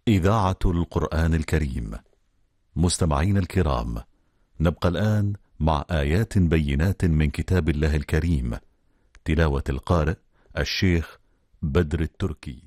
إذاعة القرآن الكريم. مستمعين الكرام، نبقى الآن مع آيات بينات من كتاب الله الكريم، تلاوة القارئ الشيخ بدر التركي.